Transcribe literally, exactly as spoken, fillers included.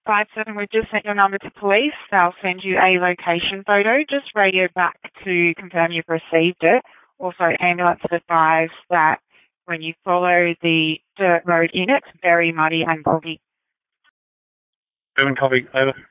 Five seven, we've just sent your number to police. They'll send you a location photo. Just radio back to confirm you've received it. Also, ambulance advised that when you follow the dirt road in, it's very muddy and boggy. Seven copy, over.